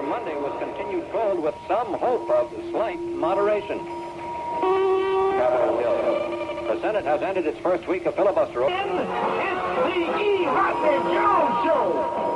Monday was continued cold with some hope of slight moderation. Capitol Hill. The Senate has ended its first week of filibuster. It's the E. Rodney Jones Show.